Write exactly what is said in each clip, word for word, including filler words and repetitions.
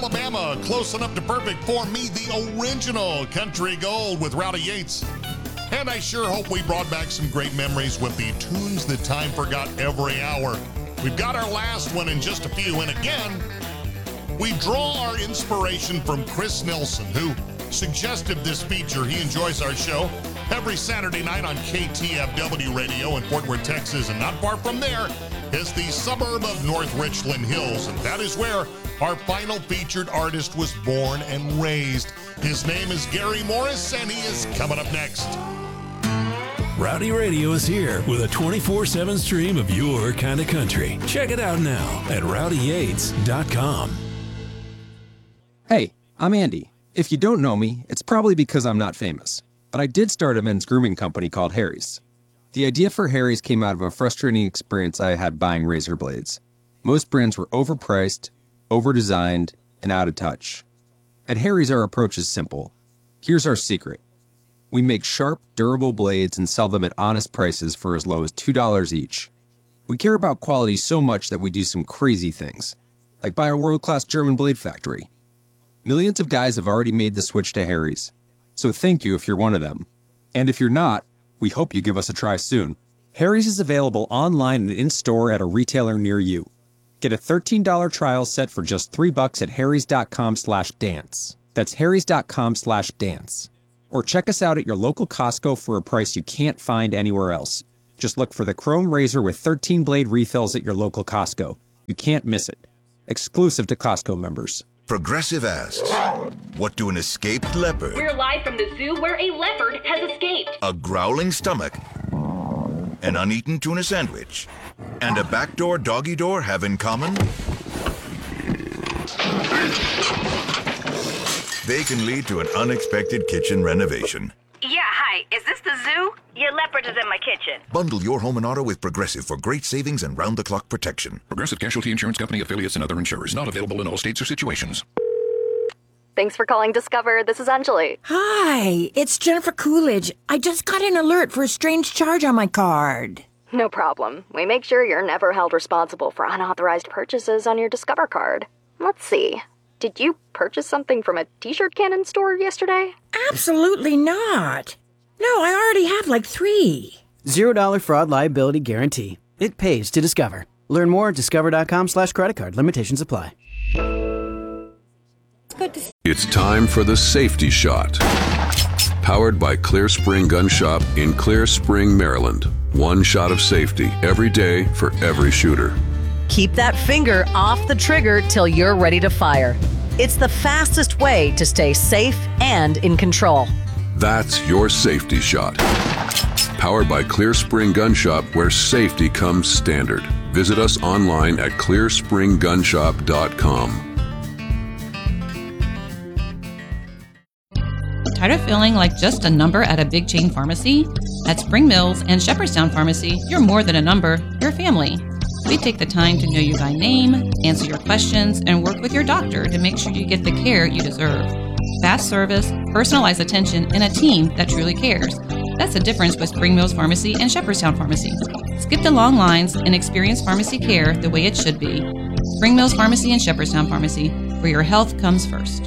Alabama, close enough to perfect for me, the original Country Gold with Rowdy Yates. And I sure hope we brought back some great memories with the tunes that time forgot every hour. We've got our last one in just a few, and again, we draw our inspiration from Chris Nelson, who suggested this feature. He enjoys our show every Saturday night on K T F W Radio in Fort Worth, Texas, and not far from there is the suburb of North Richland Hills, and that is where our final featured artist was born and raised. His name is Gary Morris, and he is coming up next. Rowdy Radio is here with a twenty-four seven stream of your kind of country. Check it out now at rowdy yates dot com. Hey, I'm Andy. If you don't know me, it's probably because I'm not famous. But I did start a men's grooming company called Harry's. The idea for Harry's came out of a frustrating experience I had buying razor blades. Most brands were overpriced, over-designed, and out of touch. At Harry's, our approach is simple. Here's our secret. We make sharp, durable blades and sell them at honest prices for as low as two dollars each. We care about quality so much that we do some crazy things, like buy a world-class German blade factory. Millions of guys have already made the switch to Harry's, so thank you if you're one of them. And if you're not, we hope you give us a try soon. Harry's is available online and in-store at a retailer near you. Get a thirteen dollars trial set for just three bucks at harrys.com slash dance. That's harrys.com slash dance. Or check us out at your local Costco for a price you can't find anywhere else. Just look for the Chrome Razor with thirteen blade refills at your local Costco. You can't miss it. Exclusive to Costco members. Progressive asks, what do an escaped leopard, We're live from the zoo where a leopard has escaped, a growling stomach, an uneaten tuna sandwich, and a backdoor doggy door have in common? They can lead to an unexpected kitchen renovation. Yeah, hi. Is this the zoo? Your leopard is in my kitchen. Bundle your home and auto with Progressive for great savings and round-the-clock protection. Progressive Casualty Insurance Company, affiliates, and other insurers. Not available in all states or situations. Thanks for calling Discover. This is Anjali. Hi, it's Jennifer Coolidge. I just got an alert for a strange charge on my card. No problem. We make sure you're never held responsible for unauthorized purchases on your Discover card. Let's see. Did you purchase something from a t-shirt cannon store yesterday? Absolutely not. No, I already have like three. Zero dollar fraud liability guarantee. It pays to Discover. Learn more at discover.com slash credit card. Limitations apply. It's time for the Safety Shot. Powered by Clear Spring Gun Shop in Clear Spring, Maryland. One shot of safety every day for every shooter. Keep that finger off the trigger till you're ready to fire. It's the fastest way to stay safe and in control. That's your Safety Shot. Powered by Clear Spring Gun Shop, where safety comes standard. Visit us online at clear spring gun shop dot com. Tired of feeling like just a number at a big chain pharmacy? At Spring Mills and Shepherdstown Pharmacy, you're more than a number, you're family. We take the time to know you by name, answer your questions, and work with your doctor to make sure you get the care you deserve. Fast service, personalized attention, and a team that truly cares. That's the difference with Spring Mills Pharmacy and Shepherdstown Pharmacy. Skip the long lines and experience pharmacy care the way it should be. Spring Mills Pharmacy and Shepherdstown Pharmacy, where your health comes first.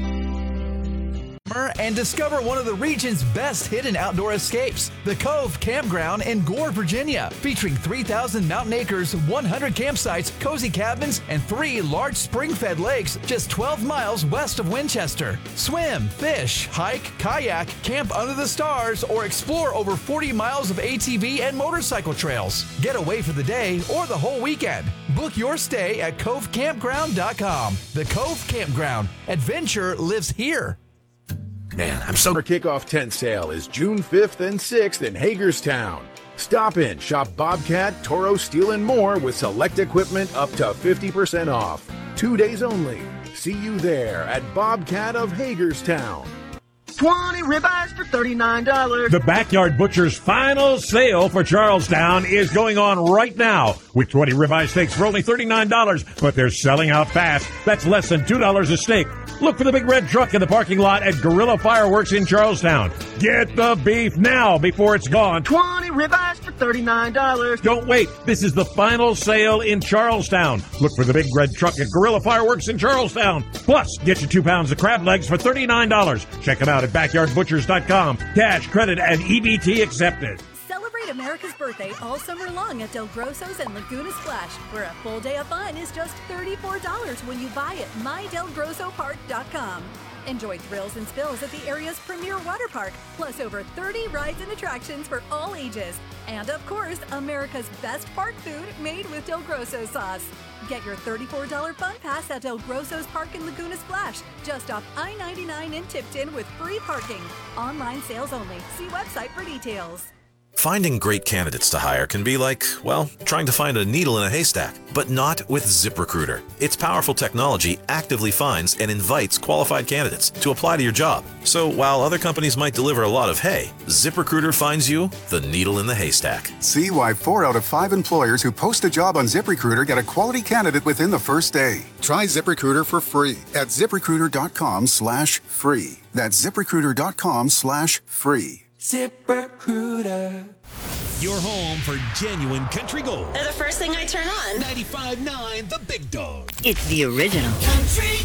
And discover one of the region's best hidden outdoor escapes, the Cove Campground in Gore, Virginia, featuring three thousand mountain acres, one hundred campsites, cozy cabins, and three large spring-fed lakes just twelve miles west of Winchester. Swim, fish, hike, kayak, camp under the stars, or explore over forty miles of A T V and motorcycle trails. Get away for the day or the whole weekend. Book your stay at cove campground dot com. The Cove Campground. Adventure lives here. Man, I'm so... Our kickoff tent sale is June fifth and sixth in Hagerstown. Stop in, shop Bobcat, Toro, Steel, and more with select equipment up to fifty percent off. Two days only. See you there at Bobcat of Hagerstown. twenty ribeyes for thirty-nine dollars. The Backyard Butcher's final sale for Charlestown is going on right now with twenty ribeye steaks for only thirty-nine dollars, but they're selling out fast. That's less than two dollars a steak. Look for the big red truck in the parking lot at Gorilla Fireworks in Charlestown. Get the beef now before it's gone. twenty ribeyes for thirty-nine dollars. Don't wait. This is the final sale in Charlestown. Look for the big red truck at Gorilla Fireworks in Charlestown. Plus, get you two pounds of crab legs for thirty-nine dollars. Check them out at backyard butchers dot com. Cash, credit, and E B T accepted. Celebrate America's birthday all summer long at Del Grosso's and Laguna Splash, where a full day of fun is just thirty-four dollars when you buy at my del grosso park dot com. Enjoy thrills and spills at the area's premier water park, plus over thirty rides and attractions for all ages. And of course, America's best park food made with Del Grosso sauce. Get your thirty-four dollars fun pass at Del Grosso's Park in Laguna Splash, just off I ninety-nine in Tipton with free parking. Online sales only. See website for details. Finding great candidates to hire can be like, well, trying to find a needle in a haystack, but not with ZipRecruiter. Its powerful technology actively finds and invites qualified candidates to apply to your job. So while other companies might deliver a lot of hay, ZipRecruiter finds you the needle in the haystack. See why four out of five employers who post a job on ZipRecruiter get a quality candidate within the first day. Try ZipRecruiter for free at ZipRecruiter dot com slash free. That's ZipRecruiter dot com slash free. ZipRecruiter. Your home for genuine country gold. They're the first thing I turn on. ninety-five point nine The Big Dog. It's the original. Country